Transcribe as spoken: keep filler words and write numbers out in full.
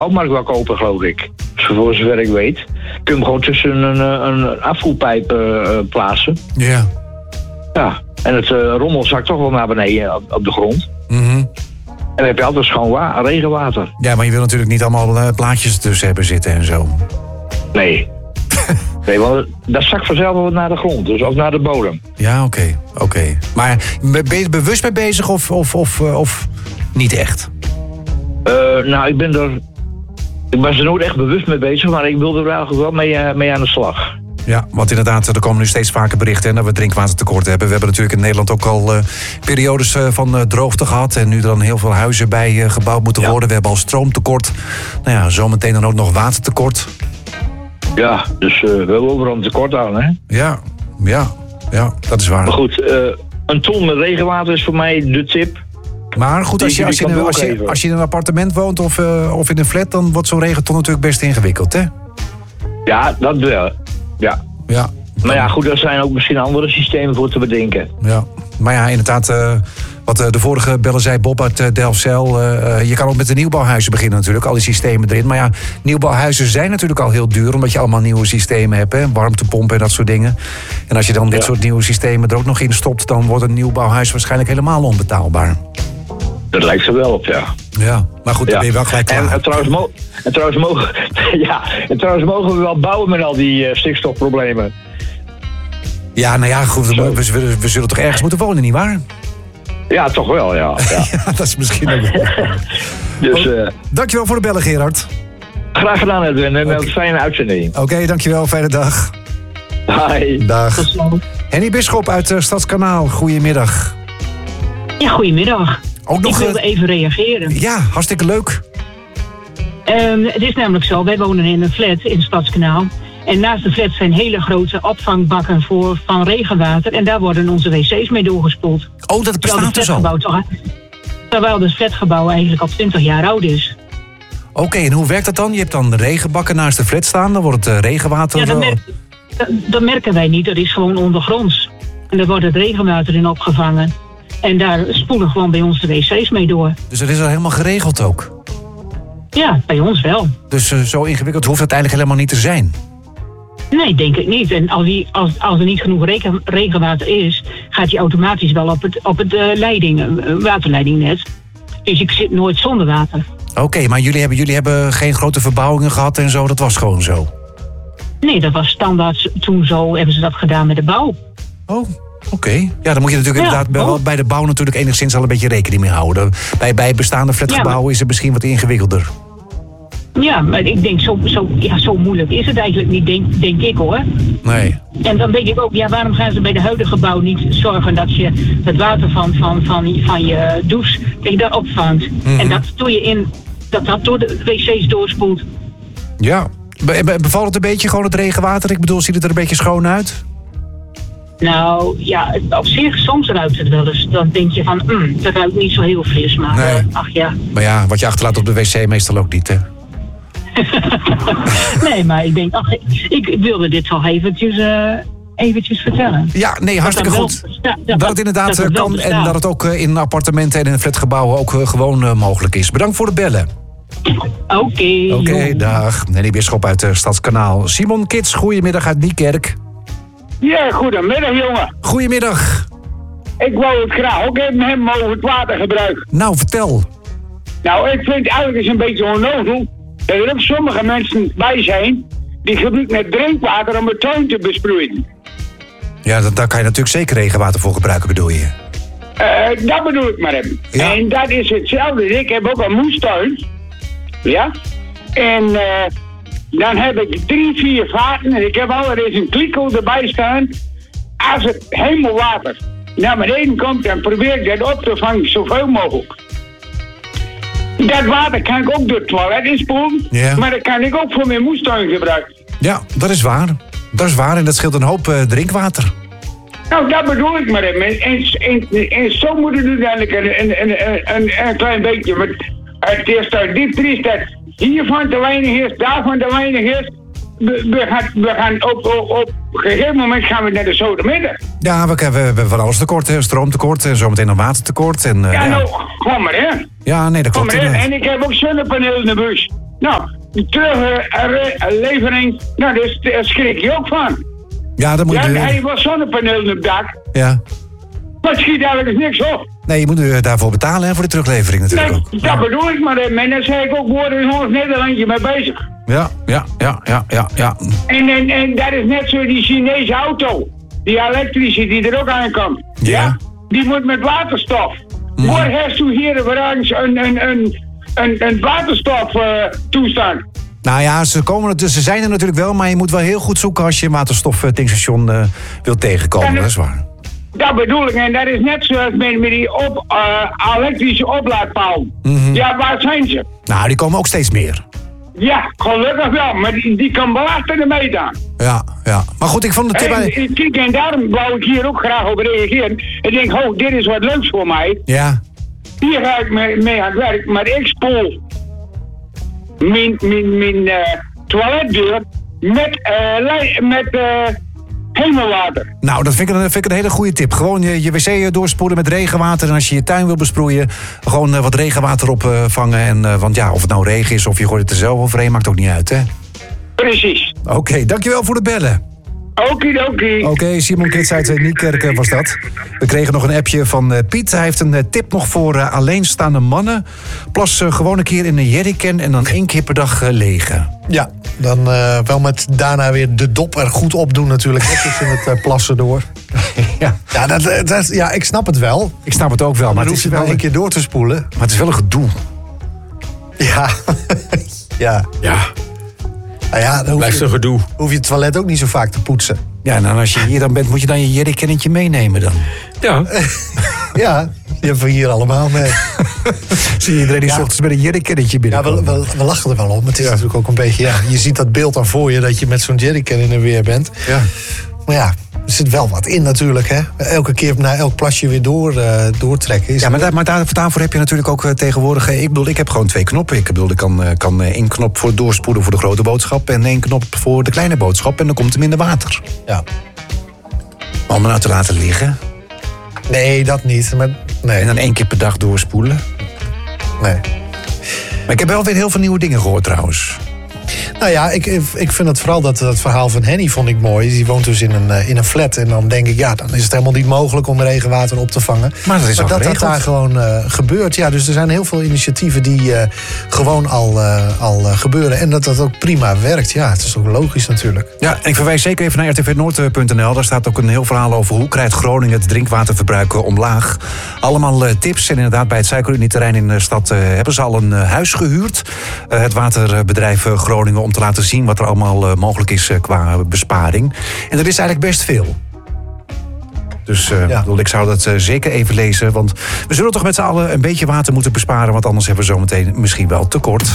bouwmarkt wel kopen, geloof ik. Voor zover ik weet. Kun je hem gewoon tussen een, een afvoerpijp uh, plaatsen. Ja. Ja, en het uh, rommel zakt toch wel naar beneden op, op de grond. Mm-hmm. En dan heb je altijd schoon wa- regenwater. Ja, maar je wil natuurlijk niet allemaal uh, plaatjes ertussen hebben zitten en zo. Nee. Nee, want dat zakt vanzelf wel naar de grond, dus of naar de bodem. Ja, oké, okay, oké. Okay. Maar ben je er bewust mee bezig of, of, of, of niet echt? Uh, nou, ik ben er... Ik was er nooit echt bewust mee bezig, maar ik wilde er eigenlijk wel mee, uh, mee aan de slag. Ja, want inderdaad, er komen nu steeds vaker berichten en dat we drinkwatertekort hebben. We hebben natuurlijk in Nederland ook al uh, periodes uh, van uh, droogte gehad. En nu er dan heel veel huizen bij uh, gebouwd moeten worden. Ja. We hebben al stroomtekort. Nou ja, zometeen dan ook nog watertekort. Ja, dus uh, we hebben overal een tekort aan, hè? Ja, ja, ja, dat is waar. Maar goed, uh, een ton met regenwater is voor mij de tip. Maar goed, als je, als je, in, als je, als je in een appartement woont of, uh, of in een flat, dan wordt zo'n regenton natuurlijk best ingewikkeld, hè? Ja, dat wel. Ja. Ja. Maar ja, goed, er zijn ook misschien andere systemen voor te bedenken. Ja, maar ja, inderdaad, uh, wat uh, de vorige beller zei, Bob uit uh, Delfzijl, uh, je kan ook met de nieuwbouwhuizen beginnen natuurlijk, al die systemen erin. Maar ja, nieuwbouwhuizen zijn natuurlijk al heel duur, omdat je allemaal nieuwe systemen hebt, hè, warmtepompen en dat soort dingen. En als je dan dit ja. soort nieuwe systemen er ook nog in stopt, dan wordt een nieuwbouwhuis waarschijnlijk helemaal onbetaalbaar. Dat lijkt er wel op, ja. Ja, maar goed, dan ja. ben je wel gelijk klaar. En, en, trouwens, mo- en, trouwens, mogen, ja, en trouwens mogen we wel bouwen met al die uh, stikstofproblemen. Ja, nou ja, goed, we, we, we, we zullen toch ergens moeten wonen, nietwaar? Ja, toch wel, ja. Ja, ja dat is misschien ook wel. Dus, uh, dankjewel voor de bellen, Gerard. Graag gedaan, Edwin. En okay. Een fijne uitzending. Oké, okay, dankjewel. Fijne dag. Hi. Dag. Henny Bisschop uit uh, Stadskanaal. Goedemiddag. Ja, goedemiddag. Ook nog, ik wilde even reageren. Ja, hartstikke leuk. Um, het is namelijk zo, wij wonen in een flat in Stadskanaal. En naast de flat zijn hele grote opvangbakken voor, van regenwater. En daar worden onze wc's mee doorgespoeld. Oh, dat bestaat dus al? Toch, terwijl het flatgebouw eigenlijk al twintig jaar oud is. Oké, okay, en hoe werkt dat dan? Je hebt dan de regenbakken naast de flat staan, dan wordt het uh, regenwater... Ja, dat, merk, dat, dat merken wij niet, dat is gewoon ondergronds. En daar wordt het regenwater in opgevangen. En daar spoelen gewoon bij ons de wc's mee door. Dus dat is al helemaal geregeld ook? Ja, bij ons wel. Dus uh, zo ingewikkeld hoeft het eigenlijk helemaal niet te zijn? Nee, denk ik niet. En als, die, als, als er niet genoeg regen, regenwater is, gaat die automatisch wel op het, op het uh, leiding, uh, waterleidingnet. Dus ik zit nooit zonder water. Oké, okay, maar jullie hebben, jullie hebben geen grote verbouwingen gehad en zo, dat was gewoon zo? Nee, dat was standaard toen zo, hebben ze dat gedaan met de bouw. Oh, oké. Okay. Ja, dan moet je natuurlijk ja, inderdaad bij, bij de bouw natuurlijk enigszins al een beetje rekening mee houden. Bij, bij bestaande flatgebouwen ja, maar... is het misschien wat ingewikkelder. Ja, maar ik denk, zo, zo, ja, zo moeilijk is het eigenlijk niet, denk, denk ik hoor. Nee. En dan denk ik ook, ja, waarom gaan ze bij de huidige gebouw niet zorgen dat je het water van, van, van, van je douche, dat je dat opvangt. Mm-hmm. En dat doe je in, dat dat door de wc's doorspoelt. Ja, Be- bevalt het een beetje gewoon het regenwater? Ik bedoel, ziet het er een beetje schoon uit? Nou, ja, op zich, soms ruikt het wel eens. Dan denk je van, mm, dat ruikt niet zo heel fris, maar nee. uh, ach ja. Maar ja, wat je achterlaat op de wc meestal ook niet, hè? Nee, maar ik denk, ach, ik, ik wilde dit toch eventjes, uh, eventjes vertellen. Ja, nee, hartstikke goed. Wel, ja, dat, dat het inderdaad dat het kan bestaat. En dat het ook in appartementen en in flatgebouwen ook uh, gewoon uh, mogelijk is. Bedankt voor het bellen. Oké. Okay, Oké, okay, dag. Henny Bisschop uit uh, Stadskanaal. Simon Kits, goedemiddag uit Niekerk. Ja, goedemiddag jongen. Goedemiddag. Ik wou het graag ook even hebben over het watergebruik. Nou, vertel. Nou, ik vind eigenlijk is een beetje onnozel dat er ook sommige mensen bij zijn die gebruiken met drinkwater om het tuin te besproeien. Ja, dat, daar kan je natuurlijk zeker regenwater voor gebruiken, bedoel je? Uh, dat bedoel ik maar even. Ja. En dat is hetzelfde. Ik heb ook een moestuin. Ja. En uh, dan heb ik drie, vier vaten en ik heb altijd een klikkel erbij staan. Als het helemaal water naar beneden komt, dan probeer ik dat op te vangen zoveel mogelijk. Dat water kan ik ook door het toilet inspoelen, yeah. Maar dat kan ik ook voor mijn moestuin gebruiken. Ja, dat is waar. Dat is waar en dat scheelt een hoop uh, drinkwater. Nou, dat bedoel ik maar even. En, en, en zo moet het uiteindelijk een, een, een, een, een klein beetje. Maar het is dat dit is dat hiervan te weinig is, daarvan te weinig is. We, we, gaan, we gaan op, op, op een gegeven moment gaan we naar de zomermiddag. Ja, we hebben van alles tekort, hè. Stroomtekort en zometeen een watertekort. En, uh, ja, ja, nou, kom maar hè. Ja, nee, dat klopt. En ik heb ook zonnepanelen in de bus. Nou, die teruglevering, nou, daar, daar schrik je ook van. Ja, dat moet ja, je... hij heeft wel zonnepanelen op het dak. Ja. Maar het schiet eigenlijk niks op. Nee, je moet nu daarvoor betalen, hè, voor de teruglevering natuurlijk Nee, ook. dat Ja. bedoel ik maar. En daar zei ik ook woorden in ons Nederlandje mee bezig. Ja, ja, ja, ja, ja, ja. En, en, en dat is net zo die Chinese auto. Die elektrische die er ook aankomt. Ja. Ja? Die moet met waterstof. Mm. Waar heeft u hier ergens een, een, een, een, een waterstof uh, toestand? Nou ja, ze, komen, dus ze zijn er natuurlijk wel, maar je moet wel heel goed zoeken als je een waterstoftankstation uh, wilt tegenkomen. En, dat is waar. Dat bedoel ik. En dat is net zoals met, met die op, uh, elektrische oplaadpalen. Mm-hmm. Ja, waar zijn ze? Nou, die komen ook steeds meer. Ja, gelukkig wel. Maar die, die kan belasten ermee aan. Ja, ja. Maar goed, ik vond de tip... En, kijk, en daarom wou ik hier ook graag op reageren. Ik denk, oh, dit is wat leuks voor mij. Ja. Hier ga ik mee, mee aan het werk, maar ik spoel mijn, mijn, mijn uh, toiletdeur met, uh, met uh, hemelwater. Nou, dat vind ik, een, vind ik een hele goede tip. Gewoon je, je wc doorspoelen met regenwater. En als je je tuin wil besproeien, gewoon uh, wat regenwater opvangen. Uh, en, uh, want ja, of het nou regen is of je gooit het er zelf overheen, maakt ook niet uit, hè? Precies. Oké, okay, dankjewel voor het bellen. Okidoki. Oké, okay, Simon Kits uit uh, Niekerk was dat. We kregen nog een appje van uh, Piet. Hij heeft een uh, tip nog voor uh, alleenstaande mannen. Plas uh, gewoon een keer in een jerrycan en dan één keer per dag uh, legen. Ja, dan uh, wel met daarna weer de dop er goed op doen natuurlijk. Hè, tussen het uh, plassen door. Ja, ja, dat, dat, ja, ik snap het wel. Ik snap het ook wel. Maar, maar het hoef is je wel wel een keer door te spoelen. Maar het is wel een gedoe. Ja. ja. Ja. Nou ja, dan hoef Blijft je, een gedoe. hoef je het toilet ook niet zo vaak te poetsen. Ja, en dan als je hier dan bent, moet je dan je jerrycannetje meenemen dan. Ja. Ja, die hebben we hier allemaal mee. Zie je iedereen die Ja. 's ochtends met een jerrycannetje Ja, binnenkomt. we, we, we lachen er wel om. Het is natuurlijk ook een beetje... Ja, je ziet dat beeld dan voor je dat je met zo'n jerrycan in de weer bent. Ja. Maar ja, er zit wel wat in natuurlijk. Hè. Elke keer na elk plasje weer door, uh, doortrekken. Is Ja, maar, daar, maar daar, daarvoor heb je natuurlijk ook uh, tegenwoordig... Uh, ik bedoel, ik heb gewoon twee knoppen. Ik bedoel, ik kan, uh, kan uh, één knop voor doorspoelen voor de grote boodschap... en één knop voor de kleine boodschap en dan komt er minder water. Ja. Maar om er nou te laten liggen Nee, dat niet. Maar, nee, en dan één keer per dag doorspoelen. nee. Maar ik heb wel weer heel veel nieuwe dingen gehoord trouwens. Nou ja, ik, ik vind het vooral dat, dat verhaal van Henny vond ik mooi. Die woont dus in een, in een flat. En dan denk ik, ja, dan is het helemaal niet mogelijk om regenwater op te vangen. Maar dat is al dat dat geregeld. daar gewoon uh, gebeurt. Ja, dus er zijn heel veel initiatieven die uh, gewoon al, uh, al uh, gebeuren. En dat dat ook prima werkt. Ja, het is ook logisch natuurlijk. Ja, en ik verwijs zeker even naar r t v noord punt n l. Daar staat ook een heel verhaal over hoe krijgt Groningen het drinkwaterverbruik uh, omlaag. Allemaal uh, tips. En inderdaad, bij het Suikerunieterrein in de stad uh, hebben ze al een uh, huis gehuurd. Uh, het waterbedrijf uh, Groningen, om te laten zien wat er allemaal uh, mogelijk is uh, qua besparing. En dat is eigenlijk best veel. Dus uh, Ja. bedoel, ik zou dat uh, zeker even lezen. Want we zullen toch met z'n allen een beetje water moeten besparen. Want anders hebben we zometeen misschien wel tekort.